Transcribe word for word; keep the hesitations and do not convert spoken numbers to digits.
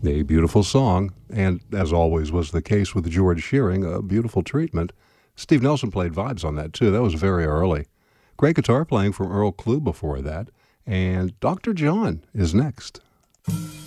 A beautiful song, and as always was the case with George Shearing, a beautiful treatment. Steve Nelson played vibes on that, too. That was very early. Great guitar playing from Earl Klugh before that. And Doctor John is next.